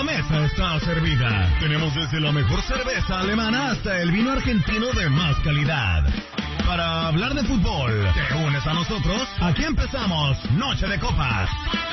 mesa está servida. Tenemos desde la mejor cerveza alemana hasta el vino argentino de más calidad. Para hablar de fútbol, ¿te unes a nosotros? Aquí empezamos Noche de Copas.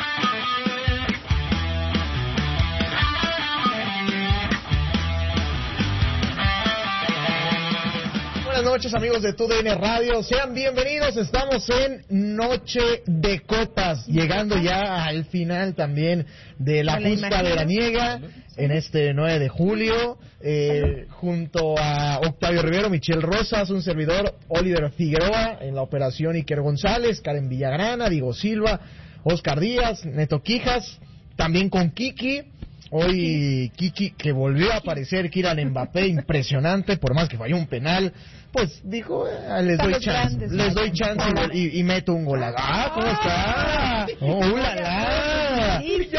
Buenas noches, amigos de TUDN Radio, sean bienvenidos, estamos en Noche de Copas, llegando ya al final también de la justa veraniega en este 9 de julio, junto a Octavio Rivero, Michelle Rosas, un servidor, Oliver Figueroa, en la operación Iker González, Karen Villagrana, Diego Silva, Oscar Díaz, Neto Quijas, también con Kiki. Hoy Kiki, que volvió a aparecer, Kylian Mbappé, impresionante, por más que falló un penal, pues dijo, les doy chance y meto un gol. ¡Ah, cómo está! ¡Oh, la la!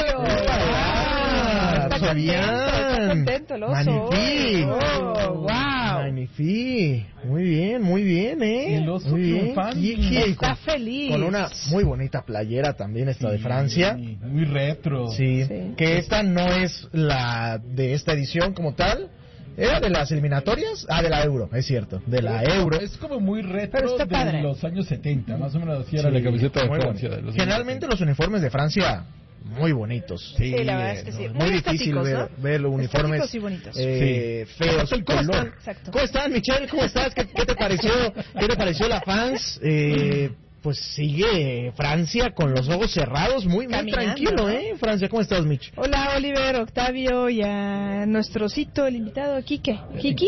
¡Fabián! Contento el oso. ¡Magnifique! ¡Oh, wow! ¡Magnifique! Muy bien, El oso triunfante. Está feliz. Con una muy bonita playera también, esta de Francia. Muy retro. Sí, que esta no es la de esta edición como tal. ¿Era de las eliminatorias? De la Euro, es cierto, de la Euro. Es como muy retro de los años 70, más o menos así era la camiseta de Francia. De los generalmente los uniformes de Francia muy bonitos. Sí, la verdad es que sí. Muy difícil ver los uniformes feos. ¿Cómo están, Michelle? ¿Cómo estás? ¿Qué te pareció? ¿Qué te pareció la fans? Pues sigue Francia con los ojos cerrados, muy tranquilo, Francia, ¿cómo estás, Mich? Hola, Oliver, Octavio y a nuestro cito, el invitado, Kiki.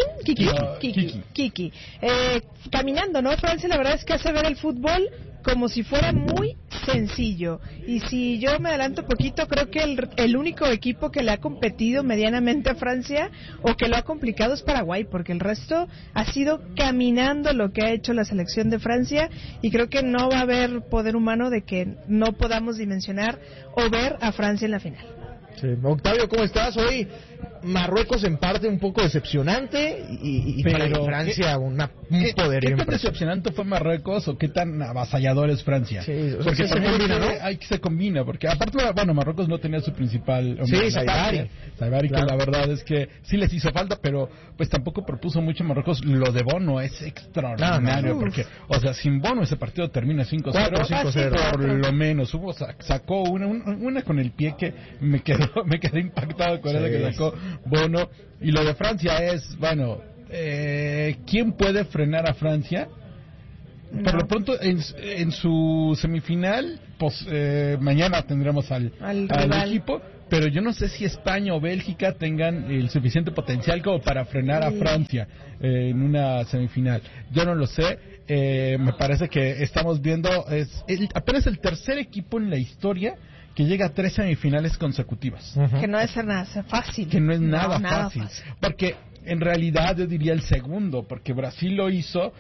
Caminando, ¿no? Francia, la verdad es que hace ver el fútbol como si fuera muy sencillo. Y si yo me adelanto poquito, creo que el único equipo que le ha competido medianamente a Francia o que lo ha complicado es Paraguay, porque el resto ha sido caminando lo que ha hecho la selección de Francia, y creo que no va a haber poder humano de que no podamos dimensionar o ver a Francia en la final. Sí. Octavio, ¿cómo estás? Hoy Marruecos en parte un poco decepcionante y para Francia un poderío. ¿Qué tan decepcionante fue Marruecos o qué tan avasallador es Francia? Sí, porque se combina, ¿no? Se combina, porque aparte, bueno, Marruecos no tenía su principal... Saibari, que la verdad es que sí les hizo falta, pero pues tampoco propuso mucho Marruecos. Lo de Bono es extraordinario, porque, o sea, sin Bono ese partido termina 5-0, por lo menos. Sacó una con el pie que me quedé impactado con esa que sacó Bono. Y lo de Francia es, bueno, ¿quién puede frenar a Francia? No. Por lo pronto, en su semifinal, pues mañana tendremos al equipo, pero yo no sé si España o Bélgica tengan el suficiente potencial como para frenar a Francia en una semifinal. Yo no lo sé. Me parece que estamos viendo apenas el tercer equipo en la historia que llega a 3 semifinales consecutivas. Que no es nada fácil. Que no es nada fácil. Porque en realidad yo diría el segundo, porque Brasil lo hizo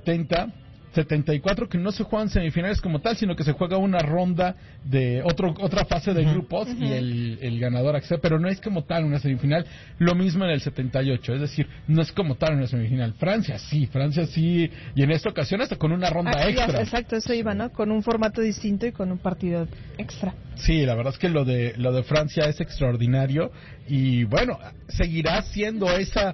74, que no se juegan semifinales como tal, sino que se juega una ronda de otra fase de grupos y el ganador accede, pero no es como tal una semifinal. Lo mismo en el 78, es decir, no es como tal una semifinal. Francia sí, y en esta ocasión hasta con una ronda extra. Exacto, eso iba, ¿no? Con un formato distinto y con un partido extra. Sí, la verdad es que lo de Francia es extraordinario y bueno, seguirá siendo esa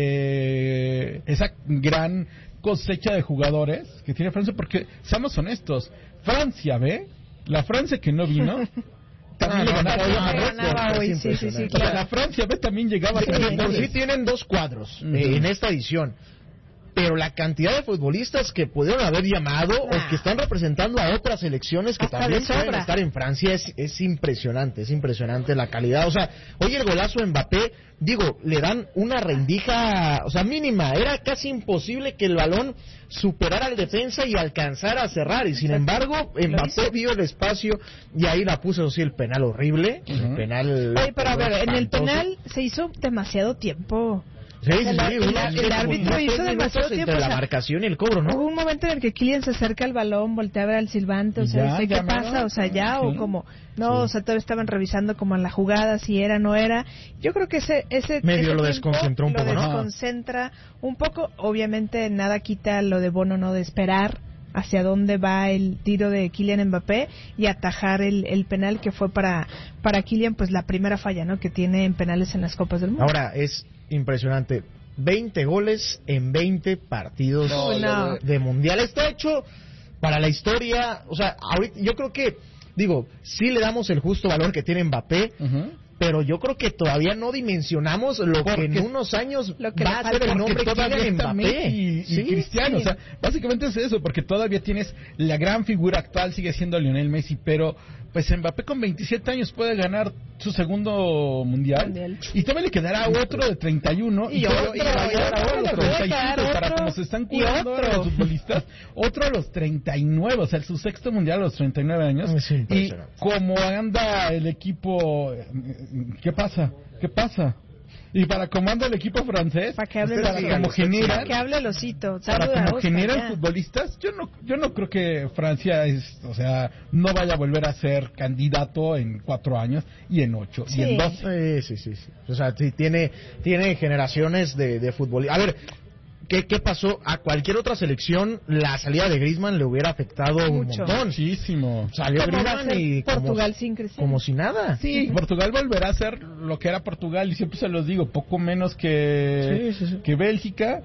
gran cosecha de jugadores que tiene Francia, porque seamos honestos, Francia la Francia que no vino también le ganaba hoy. Sí, claro. La Francia también llegaba a sí tienen 2 cuadros en esta edición, pero la cantidad de futbolistas que pudieron haber llamado o que están representando a otras selecciones que hasta también pueden estar en Francia es impresionante la calidad. O sea, hoy el golazo de Mbappé, le dan una rendija, o sea, mínima. Era casi imposible que el balón superara al defensa y alcanzara a cerrar, y sin embargo Mbappé vio el espacio y ahí la puso. Sí, el penal horrible, el penal. Oye, pero a ver, en el penal se hizo demasiado tiempo. El árbitro hizo demasiado tiempo. Entre la marcación y el cobro, ¿no? Hubo un momento en el que Kylian se acerca al balón, voltea a ver al silbante, o sea, ¿qué pasa? O sea, ya, o como, no, o sea, todavía estaban revisando como en la jugada, si era, no era. Yo creo que ese medio lo desconcentró un poco, ¿no? Lo desconcentra un poco, obviamente nada quita lo de Bono, no de esperar hacia dónde va el tiro de Kylian Mbappé y atajar el penal que fue para Kylian, pues la primera falla, ¿no?, que tiene en penales en las Copas del Mundo. Ahora, es impresionante. 20 goles en 20 partidos de Mundial. Está hecho para la historia. O sea, ahorita, yo creo que, sí le damos el justo valor que tiene Mbappé, pero yo creo que todavía no dimensionamos lo que en unos años va a ser el nombre Kylian Mbappé y Cristiano. O sea, básicamente es eso, porque todavía tienes la gran figura actual, sigue siendo Lionel Messi, pero pues Mbappé con 27 años puede ganar su segundo mundial. Y todavía le quedará otro de 31 y otro de 35 para como se están cuidando ahora los futbolistas, otro a los 39, o sea, su sexto mundial a los 39 años. Y como anda el equipo, ¿qué pasa? Y para cómo anda el equipo francés, para que hable que hable el osito, para como generan futbolistas, yo no creo que Francia no vaya a volver a ser candidato en 4 años y en 8 y en 2. Sí. O sea, sí, tiene generaciones de futbolistas. A ver, ¿Qué pasó? A cualquier otra selección la salida de Griezmann le hubiera afectado mucho. Un montón. Muchísimo. Salió Griezmann y Portugal sin Cristiano. Como si nada. Sí, Portugal volverá a ser lo que era Portugal y siempre se los digo, poco menos que Bélgica,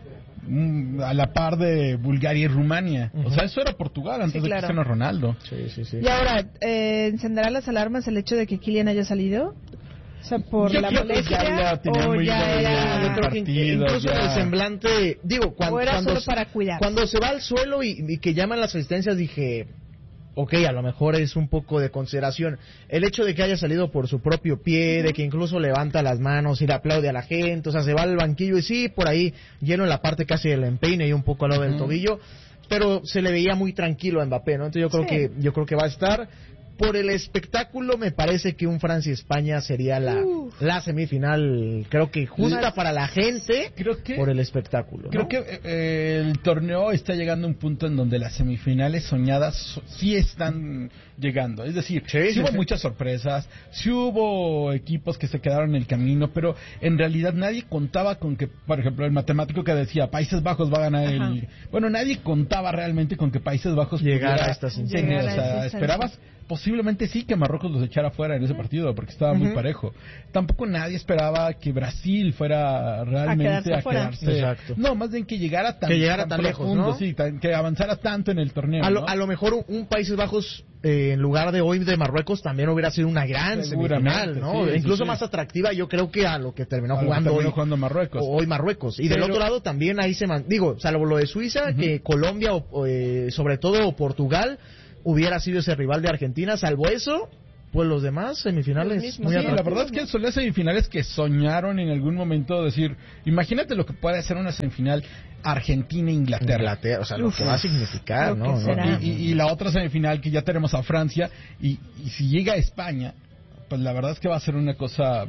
a la par de Bulgaria y Rumania. O sea, eso era Portugal antes de Cristiano Ronaldo. Sí. Y ahora, ¿encenderá las alarmas el hecho de que Kylian haya salido? O sea, por la molestia o ya era... Yo creo que incluso el semblante, solo para cuidar. Cuando se va al suelo y que llaman las asistencias, dije, a lo mejor es un poco de consideración. El hecho de que haya salido por su propio pie, de que incluso levanta las manos y le aplaude a la gente, o sea, se va al banquillo y sí, por ahí lleno en la parte casi del empeine y un poco al lado del tobillo, pero se le veía muy tranquilo a Mbappé, ¿no? Entonces yo creo que va a estar. Por el espectáculo, me parece que un Francia-España sería la semifinal, creo que justa para la gente, por el espectáculo, ¿no? Creo que el torneo está llegando a un punto en donde las semifinales soñadas sí están llegando. Es decir, sí hubo muchas sorpresas, sí hubo equipos que se quedaron en el camino, pero en realidad nadie contaba con que, por ejemplo, el matemático que decía Países Bajos va a ganar nadie contaba realmente con que Países Bajos llegara a estas instancias. O sea, esperabas posiblemente sí que Marruecos los echara fuera en ese partido porque estaba muy parejo. Tampoco nadie esperaba que Brasil fuera realmente a quedarse. Exacto. No, más bien que llegara tan lejos, ¿no? Sí, que avanzara tanto en el torneo. A lo mejor un Países Bajos en lugar de hoy de Marruecos también hubiera sido una gran semifinal, ¿no? Incluso más atractiva, yo creo, que a lo que terminó jugando Marruecos. Hoy Marruecos. Y del otro lado también ahí salvo lo de Suiza, que Colombia sobre todo Portugal hubiera sido ese rival de Argentina, salvo eso, pues los demás semifinales muy atractivos. La verdad es que son las semifinales que soñaron en algún momento decir, imagínate lo que puede hacer una semifinal Argentina-Inglaterra. O sea, lo que va a significar, ¿no? Y la otra semifinal que ya tenemos a Francia, y si llega a España, pues la verdad es que va a ser una cosa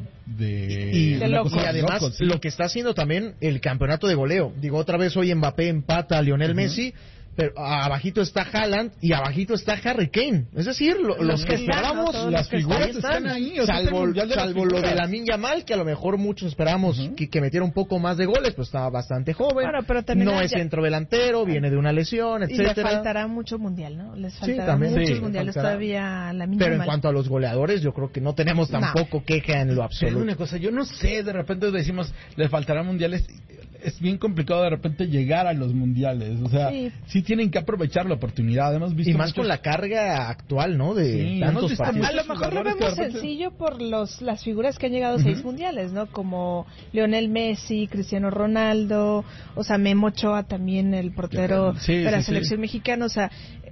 y además lo que está haciendo también el campeonato de goleo. Otra vez hoy Mbappé empata a Lionel Messi, pero abajito está Haaland y abajito está Harry Kane. Es decir, los que esperábamos, las figuras están ahí. Salvo lo de Lamine Yamal, que a lo mejor muchos esperábamos que metiera un poco más de goles, pues estaba bastante joven. Pero también no es centrodelantero, viene de una lesión, etcétera. Y le faltará mucho mundial, ¿no? Les faltará muchos mundiales todavía a Lamine Yamal. Pero en cuanto a los goleadores, yo creo que no tenemos tampoco queja en lo absoluto. Pero una cosa, yo no sé, de repente decimos, les faltará mundiales. Es bien complicado de repente llegar a los mundiales, o sea, sí tienen que aprovechar la oportunidad. Hemos visto y más con la carga actual, ¿no? De tantos partidos. A lo mejor lo vemos sencillo por las figuras que han llegado a 6 mundiales, ¿no? Como Lionel Messi, Cristiano Ronaldo, o sea, Memo Ochoa también, el portero de la selección mexicana, o sea,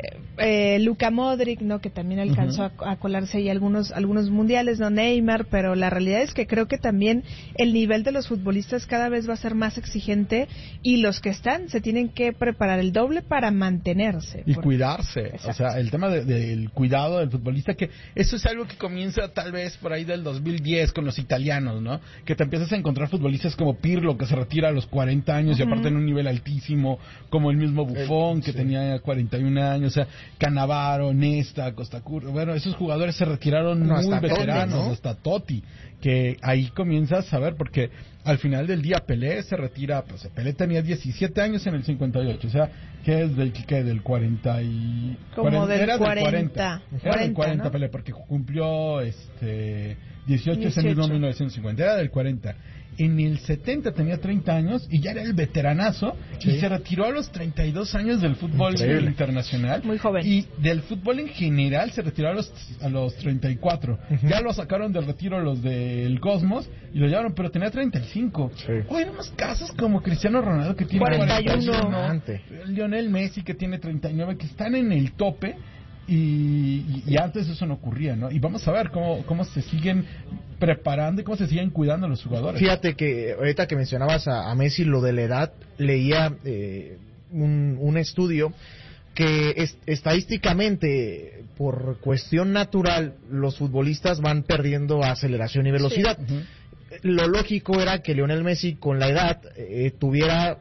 Luka Modric, ¿no? Que también alcanzó a colarse ahí algunos mundiales, ¿no? Neymar, pero la realidad es que creo que también el nivel de los futbolistas cada vez va a ser más exigente y los que están se tienen que preparar el doble para mantenerse. Y cuidarse. Exacto. O sea, el tema del cuidado del futbolista, que eso es algo que comienza tal vez por ahí del 2010 con los italianos, ¿no? Que te empiezas a encontrar futbolistas como Pirlo, que se retira a los 40 años y aparte en un nivel altísimo, como el mismo Buffon, que tenía 41 años, o sea, Cannavaro, Nesta, Costa Curta, bueno, esos jugadores se retiraron muy veteranos, hasta Totti, que ahí comienzas a ver, porque al final del día Pelé se retira mira, pues Pelé tenía 17 años en el 58, o sea, que es del 40 y... Como del era 40. Era del 40, ¿no? Pelé, porque cumplió 18 ese mismo 1950, era del 40. En el 70 tenía 30 años y ya era el veteranazo, y se retiró a los 32 años del fútbol internacional. Muy joven. Y del fútbol en general se retiró a los 34. Ya lo sacaron del retiro los del Cosmos y lo llevaron, pero tenía 35. Hoy hay unos casos como Cristiano Ronaldo que tiene 41. Lionel Messi que tiene 39, que están en el tope. Y antes eso no ocurría, ¿no? Y vamos a ver cómo se siguen preparando y cómo se siguen cuidando los jugadores. Fíjate que ahorita que mencionabas a Messi, lo de la edad, leía un estudio que estadísticamente, por cuestión natural, los futbolistas van perdiendo aceleración y velocidad. Lo lógico era que Lionel Messi, con la edad, tuviera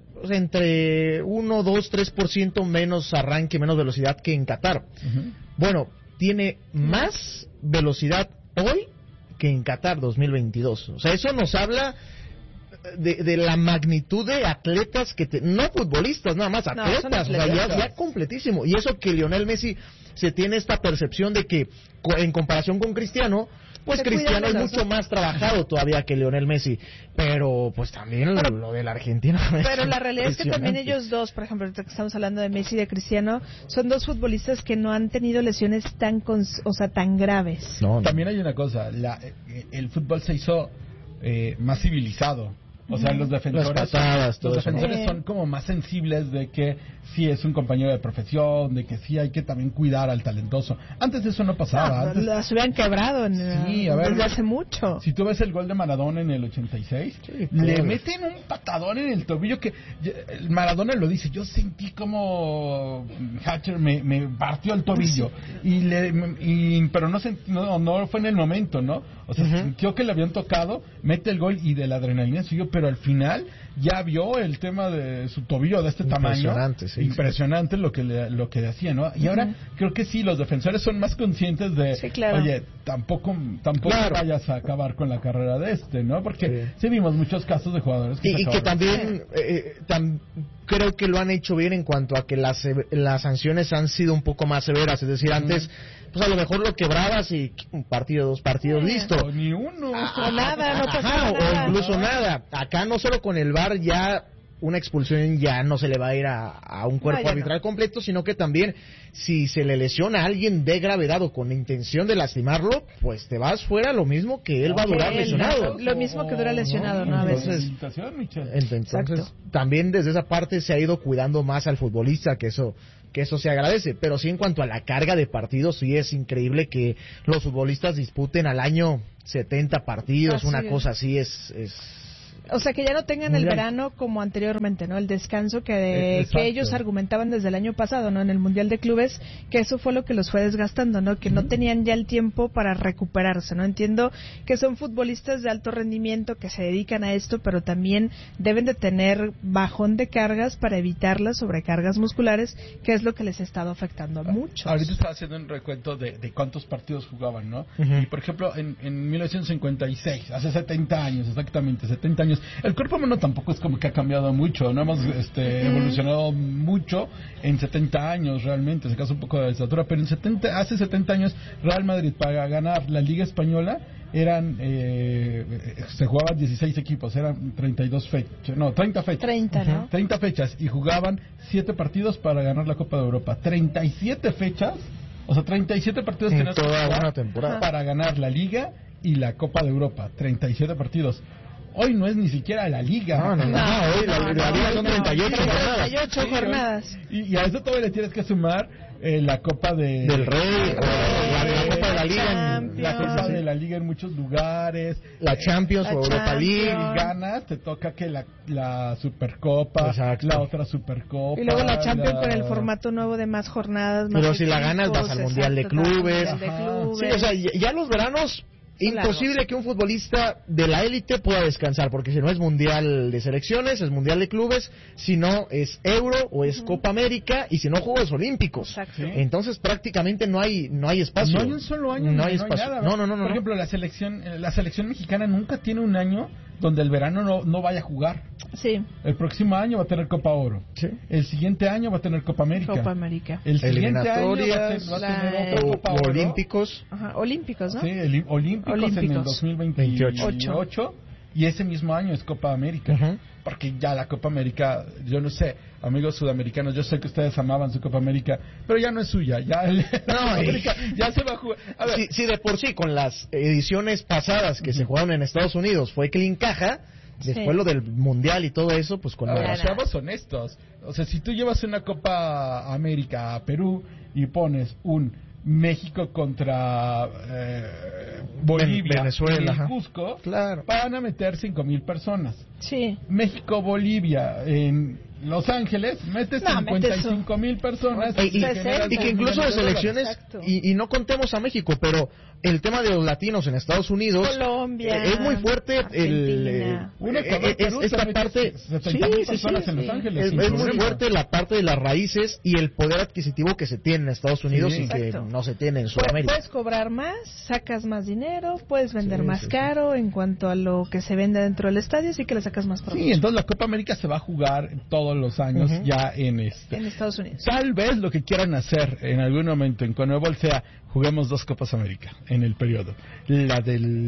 entre 1, 2, 3% menos arranque, menos velocidad que en Qatar. Bueno, tiene más velocidad hoy que en Qatar 2022. O sea, eso nos habla de la magnitud de atletas no futbolistas, nada más, atletas, o sea, ya completísimo. Y eso que Lionel Messi se tiene esta percepción de que en comparación con Cristiano, pues Cristiano es mucho más trabajado todavía que Lionel Messi, pero pues también lo de la Argentina. Pero la realidad es que también ellos dos, por ejemplo, ahorita que estamos hablando de Messi y de Cristiano, son dos futbolistas que no han tenido lesiones tan graves. No. También hay una cosa, el fútbol se hizo más civilizado. O sea, los defensores son como más sensibles de que sí es un compañero de profesión, de que sí hay que también cuidar al talentoso. Antes eso no pasaba. Antes las hubieran quebrado desde hace mucho. Si tú ves el gol de Maradona en el 86, le meten un patadón en el tobillo que Maradona lo dice, yo sentí como Hatcher me partió el tobillo. Pero no fue en el momento, ¿no? O sea, sintió que le habían tocado, mete el gol y de la adrenalina siguió, pero al final ya vio el tema de su tobillo de este tamaño. Impresionante lo que le hacía, ¿no? Y ahora creo que sí, los defensores son más conscientes de, oye, tampoco vayas a acabar con la carrera de ¿no? Porque sí vimos muchos casos de jugadores que también creo que lo han hecho bien en cuanto a que las sanciones han sido un poco más severas, es decir, antes pues a lo mejor lo quebrabas y un partido, 2 partidos, listo. O ni uno. O nada, no pasaba nada. O incluso nada. Acá no solo con el VAR ya una expulsión ya no se le va a ir a un cuerpo arbitral completo, sino que también si se le lesiona a alguien de gravedad o con intención de lastimarlo, pues te vas fuera lo mismo que él va a durar lesionado. Lo mismo que dura lesionado, ¿no? A veces. Entonces también desde esa parte se ha ido cuidando más al futbolista, que eso se agradece, pero sí en cuanto a la carga de partidos, sí es increíble que los futbolistas disputen al año 70 partidos, una cosa así es... O sea, que ya no tengan el verano como anteriormente, ¿no? El descanso que ellos argumentaban desde el año pasado, ¿no? En el Mundial de Clubes, que eso fue lo que los fue desgastando, ¿no? Que no tenían ya el tiempo para recuperarse, ¿no? Entiendo que son futbolistas de alto rendimiento que se dedican a esto, pero también deben de tener bajón de cargas para evitar las sobrecargas musculares, que es lo que les ha estado afectando a muchos. Ahorita estaba haciendo un recuento de cuántos partidos jugaban, ¿no? Y, por ejemplo, en 1956, hace 70 años, exactamente, 70 años, el cuerpo humano tampoco es como que ha cambiado mucho, no hemos evolucionado mucho en 70 años realmente, se casa un poco de estatura, pero hace 70 años Real Madrid para ganar la Liga Española se jugaban 16 equipos, eran 30 fechas. 30, ¿no? 30 fechas y jugaban 7 partidos para ganar la Copa de Europa. 37 fechas, o sea, 37 partidos en toda una temporada para ganar la Liga y la Copa de Europa. 37 partidos. Hoy no es ni siquiera la Liga. Hoy la Liga son 38 jornadas. Y a eso todavía le tienes que sumar la Copa del Rey, la Copa de la Liga, la Copa de la Liga en muchos lugares, la Champions o Europa League. Si ganas, te toca que la Supercopa, la otra Supercopa. Y luego la Champions con el formato nuevo de más jornadas. Pero si la ganas, vas al Mundial de Clubes. Sí, o sea, ya los veranos... Imposible que un futbolista de la élite pueda descansar, porque si no es mundial de selecciones, es mundial de clubes, si no es Euro o es Copa América, y si no Juegos Olímpicos. Entonces prácticamente no hay espacio. No hay un solo año, no hay espacio. Nada. No. Por ejemplo, la selección mexicana nunca tiene un año donde el verano no vaya a jugar. Sí. El próximo año va a tener Copa Oro. Sí. El siguiente año va a tener Copa América. El siguiente año va a tener otra Copa Oro. Olímpicos. Ajá, olímpicos, ¿no? Sí, olímpicos en el 2028. Y ese mismo año es Copa América. Uh-huh. Porque ya la Copa América, yo no sé, amigos sudamericanos, yo sé que ustedes amaban su Copa América, pero ya no es suya. Ya América ya se va a jugar. A ver. Sí, de por sí, con las ediciones pasadas que se jugaron en Estados Unidos fue que encaja. Después lo del Mundial y todo eso, pues con seamos honestos. O sea, si tú llevas una Copa América a Perú y pones un México contra Bolivia, Venezuela, en Cusco, claro, van a meter 5,000 personas. Sí. México-Bolivia en Los Ángeles, metes 55,000 personas. Y que incluso de selecciones, y no contemos a México, pero el tema de los latinos en Estados Unidos, Colombia, es muy fuerte. Esta parte, es muy fuerte la parte de las raíces y el poder adquisitivo que se tiene en Estados Unidos y que no se tiene en Sudamérica. Puedes cobrar más, sacas más dinero, puedes vender más caro en cuanto a lo que se vende dentro del estadio, así que le sacas más provecho. Sí, entonces la Copa América se va a jugar todos los años ya en Estados Unidos. Tal vez lo que quieran hacer en algún momento en CONMEBOL sea juguemos 2 Copas América en el periodo. La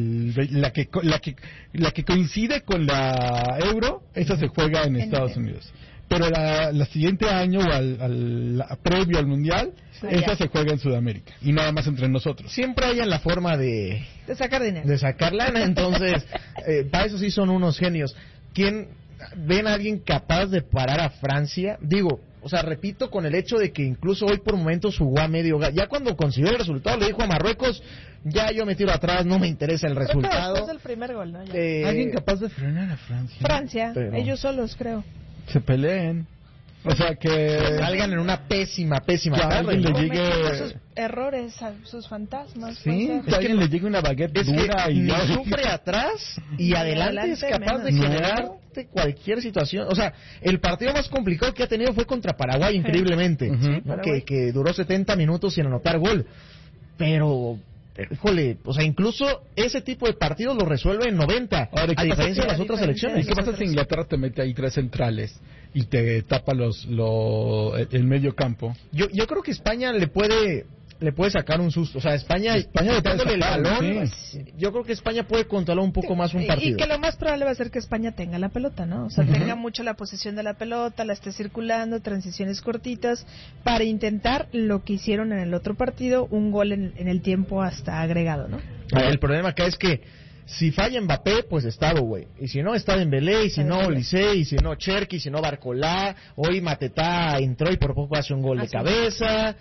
que coincide con la Euro, esa se juega en Estados Unidos. Pero la siguiente año o previo al Mundial, esa se juega en Sudamérica. Y nada más entre nosotros. Siempre hay la forma de sacar dinero. De sacar lana, entonces, para eso sí son unos genios. ¿Ven a alguien capaz de parar a Francia? Digo, o sea, repito, con el hecho de que incluso hoy por momentos jugó a medio gas. Ya cuando consiguió el resultado le dijo a Marruecos, ya yo me tiro atrás, no me interesa el resultado. Después del primer gol, ¿no? ¿Alguien capaz de frenar a Francia? Francia, ellos solos, creo. Se peleen. O sea, que salgan en una pésima tarde. Le llegue sus errores, sus fantasmas. Sí, que alguien le llegue una baguette dura y no sufre atrás y adelante es capaz de generarte cualquier situación. O sea, el partido más complicado que ha tenido fue contra Paraguay, increíblemente, ¿no? que duró 70 minutos sin anotar gol. Pero híjole, o sea, incluso ese tipo de partidos lo resuelve en 90, a diferencia de las otras selecciones. ¿Y qué pasa si Inglaterra te mete ahí 3 centrales y te tapa el medio campo? Yo creo que España le puede sacar un susto. O sea, España dándole el balón, yo creo que España puede controlar un poco más un partido. Y que lo más probable va a ser que España tenga la pelota, ¿no? O sea, tenga mucho la posesión de la pelota, la esté circulando, transiciones cortitas, para intentar lo que hicieron en el otro partido, un gol en el tiempo hasta agregado, ¿no? El problema acá es que si falla Mbappé, pues está güey. Y si no, está Dembélé, y si no, Olise, y si no, Cherki, y si no, Barcolá. Hoy Matetá entró y por poco hace un gol de cabeza.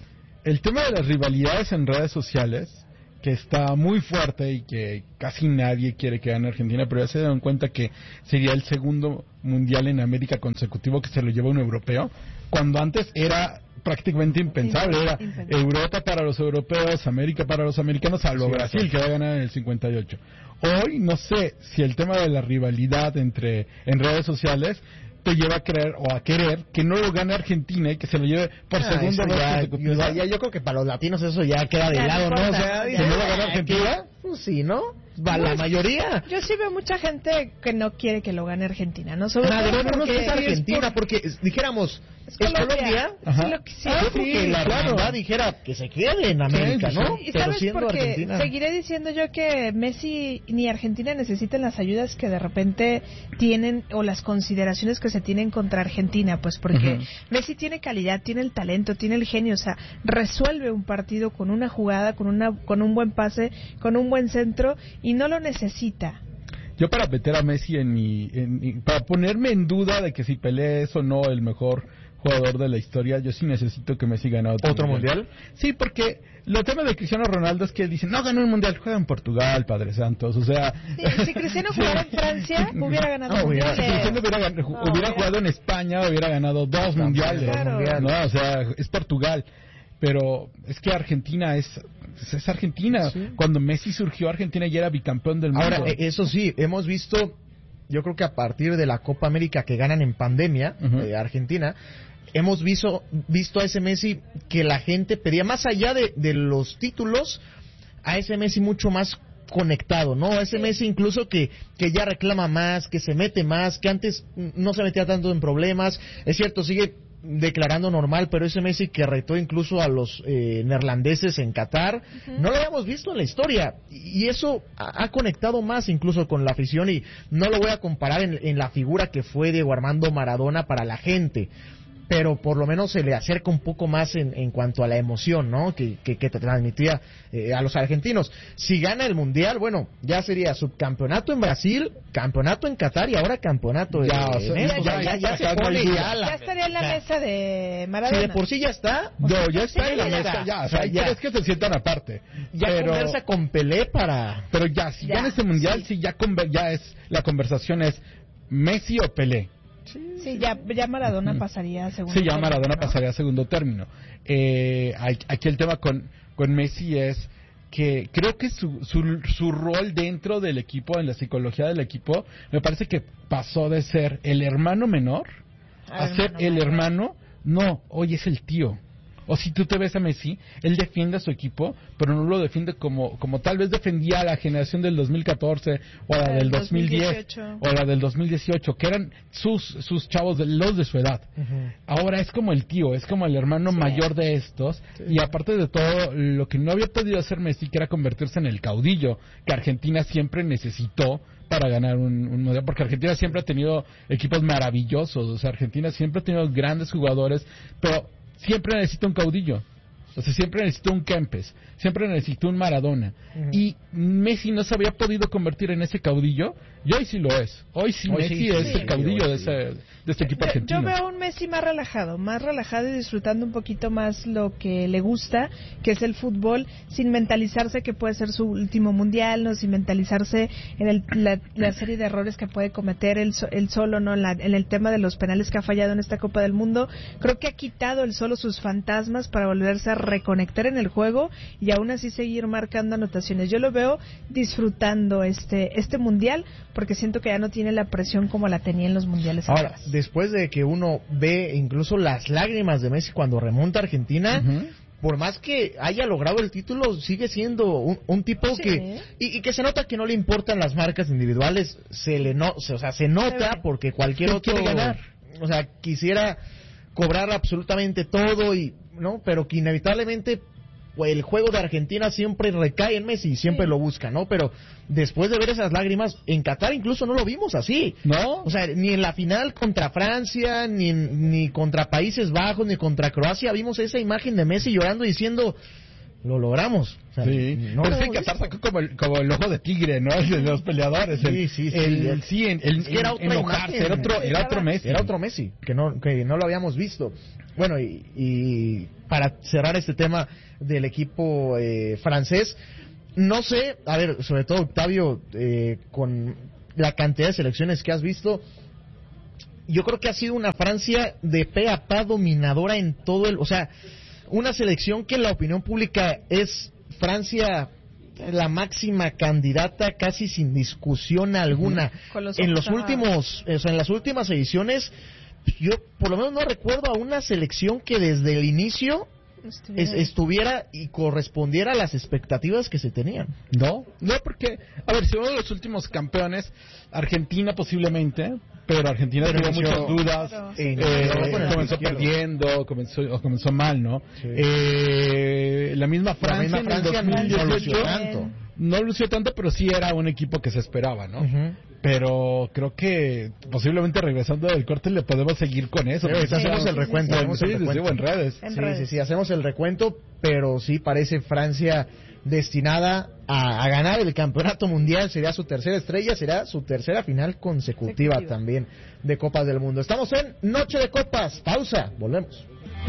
El tema de las rivalidades en redes sociales, que está muy fuerte y que casi nadie quiere que gane Argentina, pero ya se dieron cuenta que sería el segundo mundial en América consecutivo que se lo lleva un europeo, cuando antes era prácticamente impensable. Era Europa para los europeos, América para los americanos, salvo Brasil, que va a ganar en el 58. Hoy no sé si el tema de la rivalidad en redes sociales te lleva a creer o a querer que no lo gane Argentina y que se lo lleve por segunda vez consecutiva. Yo creo que para los latinos eso ya queda de lado, ¿no? O sea, ¿se no va a ganar Argentina? Pues sí, ¿no? La mayoría. Yo sí veo mucha gente que no quiere que lo gane Argentina, ¿no? Sobre todo no es Argentina, porque dijéramos, es Colombia. Porque la verdad dijera que se quede en América, ¿no? Y sabes, porque seguiré diciendo yo que Messi ni Argentina necesitan las ayudas que de repente tienen o las consideraciones que se tienen contra Argentina, pues porque Messi tiene calidad, tiene el talento, tiene el genio, o sea, resuelve un partido con una jugada, con un buen pase, con un buen centro y no lo necesita. Yo para meter a Messi para ponerme en duda de que si Pelé es o no el mejor jugador de la historia, yo sí necesito que Messi gane otro mundial. Sí, porque lo tema de Cristiano Ronaldo es que dicen, no ganó un mundial, juega en Portugal, Padre Santos, o sea... si Cristiano jugara en Francia, hubiera ganado mundiales. Si Cristiano hubiera jugado en España, hubiera ganado 2 mundiales, claro. ¿no? O sea, es Portugal. Pero es que Argentina es Argentina. Sí. Cuando Messi surgió, Argentina ya era bicampeón del mundo. Ahora, eso sí, hemos visto, yo creo que a partir de la Copa América que ganan en pandemia, Argentina, hemos visto a ese Messi que la gente pedía, más allá de los títulos, a ese Messi mucho más conectado, ¿no? Ese Messi incluso que ya reclama más, que se mete más, que antes no se metía tanto en problemas. Es cierto, sigue declarando normal, pero ese Messi que retó incluso a los neerlandeses en Qatar, no lo habíamos visto en la historia, y eso ha conectado más incluso con la afición, y no lo voy a comparar en la figura que fue Diego Armando Maradona para la gente, pero por lo menos se le acerca un poco más en cuanto a la emoción, ¿no? Que te transmitía a los argentinos. Si gana el Mundial, bueno, ya sería subcampeonato en Brasil, campeonato en Qatar y ahora campeonato ya estaría en la mesa de Maradona. Si de por sí ya está. No, ya está en la mesa, ya. O sea, ya es que se sientan aparte. Ya conversa con Pelé para... Pero ya, si gana este Mundial, sí, ya es, la conversación es Messi o Pelé. Sí, ya Maradona pasaría a segundo término. Sí, ya Maradona pasaría a segundo término. Aquí el tema con Messi es que creo que su rol dentro del equipo, en la psicología del equipo, me parece que pasó de ser el hermano menor a ser el hermano. No, hoy es el tío. O si tú te ves a Messi, él defiende a su equipo, pero no lo defiende como tal vez defendía a la generación del 2014 o a la del 2010 o a la del 2018, que eran sus chavos, los de su edad. Ahora es como el tío, es como el hermano mayor de estos, y aparte de todo, lo que no había podido hacer Messi, que era convertirse en el caudillo que Argentina siempre necesitó para ganar un mundial, porque Argentina siempre ha tenido equipos maravillosos, o sea, Argentina siempre ha tenido grandes jugadores, pero siempre necesita un caudillo, o sea, siempre necesitó un Kempes, siempre necesitó un Maradona, y Messi no se había podido convertir en ese caudillo, y hoy sí lo es. Hoy Messi es el caudillo de este equipo argentino. Yo veo a un Messi más relajado y disfrutando un poquito más lo que le gusta, que es el fútbol, sin mentalizarse que puede ser su último mundial, no, sin mentalizarse en la serie de errores que puede cometer él solo, no, en el tema de los penales que ha fallado en esta Copa del Mundo. Creo que ha quitado él solo sus fantasmas para volverse a reconectar en el juego y aún así seguir marcando anotaciones. Yo lo veo disfrutando este mundial, porque siento que ya no tiene la presión como la tenía en los mundiales. Ahora, después de que uno ve incluso las lágrimas de Messi cuando remonta a Argentina, por más que haya logrado el título, sigue siendo un tipo que y que se nota que no le importan las marcas individuales, se nota porque cualquier otro quiere ganar, o sea, quisiera cobrar absolutamente todo pero que inevitablemente el juego de Argentina siempre recae en Messi y siempre lo busca, ¿no? Pero después de ver esas lágrimas, en Qatar incluso no lo vimos así, ¿no? O sea, ni en la final contra Francia, ni contra Países Bajos, ni contra Croacia vimos esa imagen de Messi llorando diciendo, lo logramos. O sea, pero sí, Qatar sacó como el ojo de tigre, ¿no? El de los peleadores. Era otro Messi. Era otro Messi, que no lo habíamos visto. Bueno, y para cerrar este tema del equipo francés, no sé, a ver, sobre todo Octavio, con la cantidad de selecciones que has visto, yo creo que ha sido una Francia de pe a pa dominadora en todo o sea, una selección que en la opinión pública es Francia la máxima candidata casi sin discusión alguna. En los últimos, en las últimas ediciones, yo por lo menos no recuerdo a una selección que desde el inicio estuviera y correspondiera a las expectativas que se tenían. No, porque, a ver, si uno de los últimos campeones, Argentina posiblemente, pero Argentina tuvo muchas dudas, comenzó perdiendo, comenzó mal, ¿no? Sí. La misma Francia en el 2018 no lució tanto, pero sí era un equipo que se esperaba, ¿no? Pero creo que posiblemente regresando del corte le podemos seguir con eso. Hacemos el recuento. En redes. Sí, hacemos el recuento, pero sí parece Francia destinada a ganar el campeonato mundial. Sería su tercera estrella, será su tercera final consecutiva también de Copas del Mundo. Estamos en Noche de Copas. Pausa, volvemos.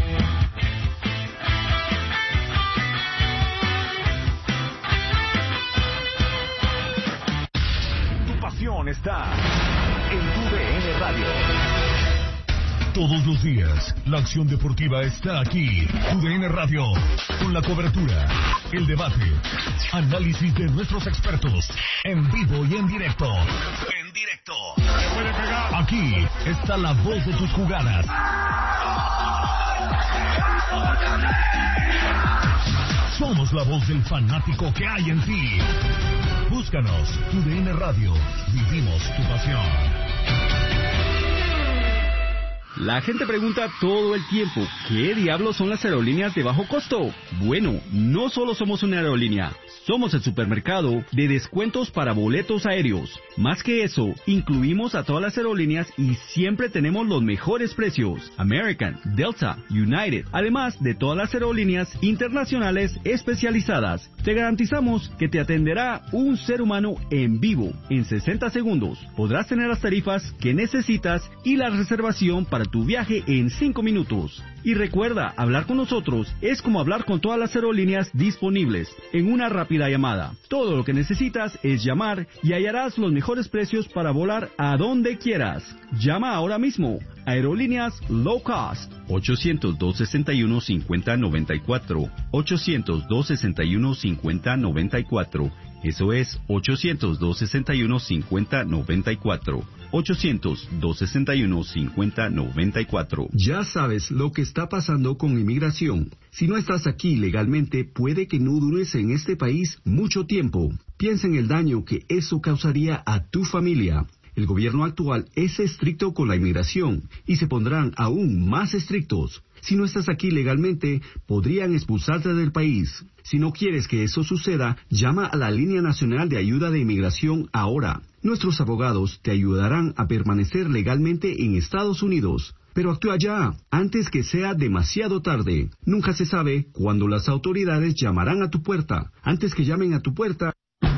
Está en TUDN Radio. Todos los días, la acción deportiva está aquí. TUDN Radio, con la cobertura, el debate, análisis de nuestros expertos, en vivo y en directo. Aquí está la voz de tus jugadas. Somos la voz del fanático que hay en ti. Búscanos, TUDN Radio. Vivimos tu pasión. La gente pregunta todo el tiempo, ¿qué diablos son las aerolíneas de bajo costo? Bueno, no solo somos una aerolínea, somos el supermercado de descuentos para boletos aéreos. Más que eso, incluimos a todas las aerolíneas y siempre tenemos los mejores precios. American, Delta, United, además de todas las aerolíneas internacionales especializadas. Te garantizamos que te atenderá un ser humano en vivo en 60 segundos. Podrás tener las tarifas que necesitas y la reservación para tu viaje en 5 minutos. Y recuerda, hablar con nosotros es como hablar con todas las aerolíneas disponibles en una rápida llamada. Todo lo que necesitas es llamar y hallarás los mejores precios para volar a donde quieras. Llama ahora mismo. Aerolíneas Low Cost. 800-261-5094. 800-261-5094. Eso es 800-261-5094. 800-261-5094. Ya sabes lo que está pasando con inmigración. Si no estás aquí legalmente, puede que no dures en este país mucho tiempo. Piensa en el daño que eso causaría a tu familia. El gobierno actual es estricto con la inmigración y se pondrán aún más estrictos. Si no estás aquí legalmente, podrían expulsarte del país. Si no quieres que eso suceda, llama a la Línea Nacional de Ayuda de Inmigración ahora. Nuestros abogados te ayudarán a permanecer legalmente en Estados Unidos. Pero actúa ya, antes que sea demasiado tarde. Nunca se sabe cuándo las autoridades llamarán a tu puerta. Antes que llamen a tu puerta...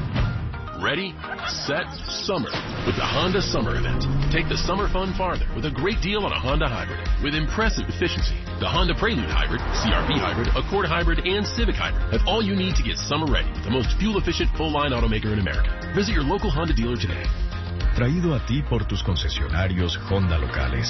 Ready, set, summer with the Honda Summer Event. Take the summer fun farther with a great deal on a Honda Hybrid with impressive efficiency. The Honda Prelude Hybrid, CR-V Hybrid, Accord Hybrid, and Civic Hybrid have all you need to get summer ready with the most fuel-efficient full-line automaker in America. Visit your local Honda dealer today. Traído a ti por tus concesionarios Honda locales.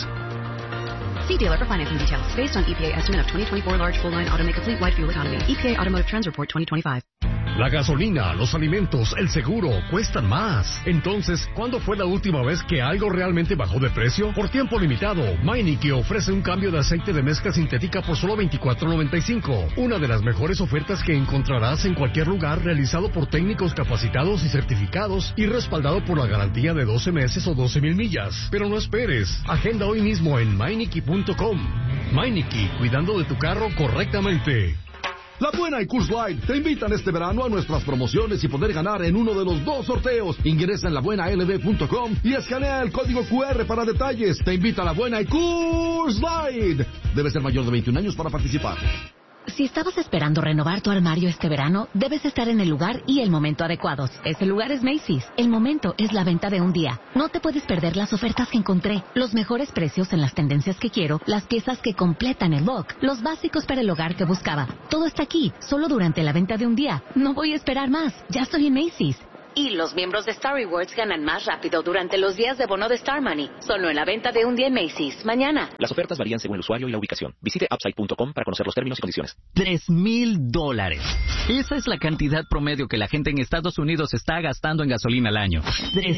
See dealer for financing details. Based on EPA estimate of 2024 large full-line automaker fleet-wide fuel economy. EPA Automotive Trends Report 2025. La gasolina, los alimentos, el seguro cuestan más. Entonces, ¿cuándo fue la última vez que algo realmente bajó de precio? Por tiempo limitado, Meineke ofrece un cambio de aceite de mezcla sintética por solo $24.95. Una de las mejores ofertas que encontrarás en cualquier lugar, realizado por técnicos capacitados y certificados y respaldado por la garantía de 12 meses o 12,000 millas. Pero no esperes, agenda hoy mismo en Meineke.com. Meineke, cuidando de tu carro correctamente. La Buena y Coors Light te invitan este verano a nuestras promociones y poder ganar en uno de los 2 sorteos. Ingresa en labuenalb.com y escanea el código QR para detalles. Te invita a La Buena y Coors Light. Debe ser mayor de 21 años para participar. Si estabas esperando renovar tu armario este verano, debes estar en el lugar y el momento adecuados. Ese lugar es Macy's. El momento es la venta de un día. No te puedes perder las ofertas que encontré, los mejores precios en las tendencias que quiero, las piezas que completan el look, los básicos para el hogar que buscaba. Todo está aquí, solo durante la venta de un día. No voy a esperar más. Ya estoy en Macy's. Y los miembros de Star Rewards ganan más rápido durante los días de bono de Star Money. Solo en la venta de un día en Macy's. Mañana. Las ofertas varían según el usuario y la ubicación. Visite upside.com para conocer los términos y condiciones. $3,000. Esa es la cantidad promedio que la gente en Estados Unidos está gastando en gasolina al año.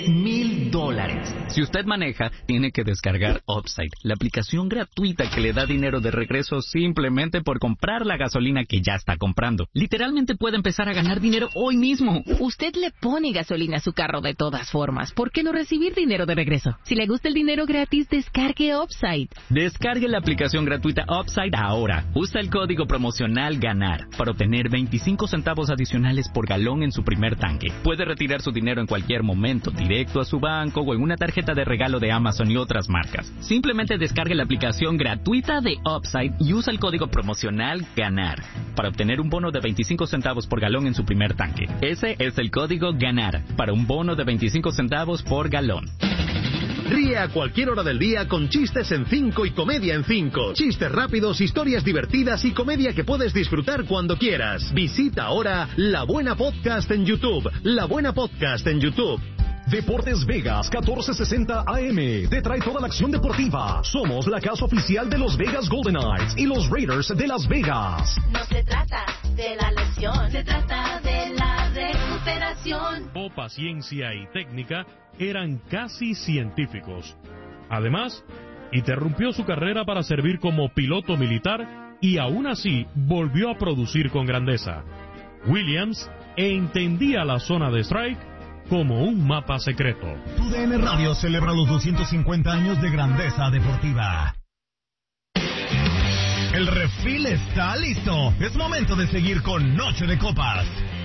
$3,000. Si usted maneja, tiene que descargar Upside, la aplicación gratuita que le da dinero de regreso simplemente por comprar la gasolina que ya está comprando. Literalmente puede empezar a ganar dinero hoy mismo. Usted le pone gasolina a su carro de todas formas. ¿Por qué no recibir dinero de regreso? Si le gusta el dinero gratis, descargue Upside. Descargue la aplicación gratuita Upside ahora. Usa el código promocional GANAR para obtener 25 centavos adicionales por galón en su primer tanque. Puede retirar su dinero en cualquier momento, directo a su banco o en una tarjeta de regalo de Amazon y otras marcas. Simplemente descargue la aplicación gratuita de Upside y usa el código promocional GANAR para obtener un bono de 25 centavos por galón en su primer tanque. Ese es el código GANAR para un bono de 25 centavos por galón. Ríe a cualquier hora del día con Chistes en 5 y Comedia en 5. Chistes rápidos, historias divertidas y comedia que puedes disfrutar cuando quieras. Visita ahora La Buena Podcast en YouTube. La Buena Podcast en YouTube. Deportes Vegas 1460 AM te trae toda la acción deportiva. Somos la casa oficial de los Vegas Golden Knights y los Raiders de Las Vegas. No se trata de la lesión, se trata de la recuperación. Paciencia y técnica eran casi científicos. Además, interrumpió su carrera para servir como piloto militar y aún así volvió a producir con grandeza. Williams e entendía la zona de strike como un mapa secreto. TUDN Radio celebra los 250 años de grandeza deportiva. El refil está listo. Es momento de seguir con Noche de Copas.